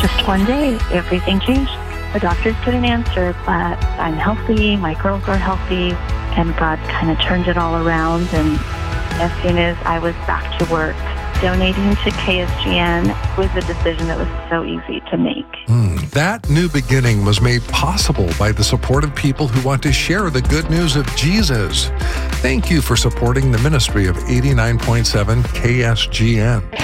Just one day, everything changed. The doctors couldn't answer, but I'm healthy, my girls are healthy, and God kind of turned it all around. And as soon as I was back to work, donating to KSGN was a decision that was so easy to make. That new beginning was made possible by the support of people who want to share the good news of Jesus. Thank you for supporting the ministry of 89.7 KSGN.